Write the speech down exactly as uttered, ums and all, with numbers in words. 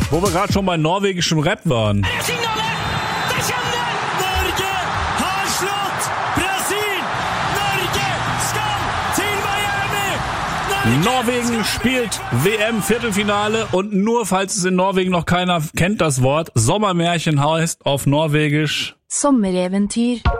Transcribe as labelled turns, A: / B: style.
A: Wo wir gerade schon bei norwegischem Rap waren. Norwegen spielt W M-Viertelfinale und nur falls es in Norwegen noch keiner kennt, das Wort Sommermärchen heißt auf Norwegisch
B: Sommereventyr.